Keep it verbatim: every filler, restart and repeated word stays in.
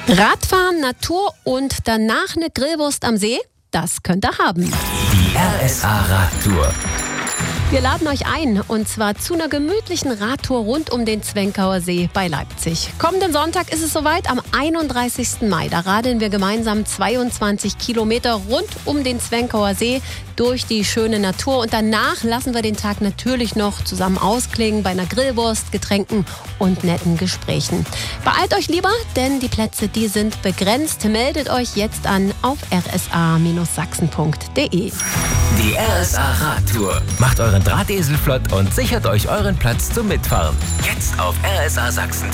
Radfahren, Natur und danach eine Grillwurst am See? Das könnt ihr haben. Die R S A Radtour. Wir laden euch ein, und zwar zu einer gemütlichen Radtour rund um den Zwenkauer See bei Leipzig. Kommenden Sonntag ist es soweit, am einunddreißigsten Mai. Da radeln wir gemeinsam zweiundzwanzig Kilometer rund um den Zwenkauer See durch die schöne Natur. Und danach lassen wir den Tag natürlich noch zusammen ausklingen bei einer Grillwurst, Getränken und netten Gesprächen. Beeilt euch lieber, denn die Plätze, die sind begrenzt. Meldet euch jetzt an auf r s a Sachsen punkt d e. Die R S A Radtour. Macht euren Drahtesel flott und sichert euch euren Platz zum Mitfahren. Jetzt auf r s a Sachsen punkt d e.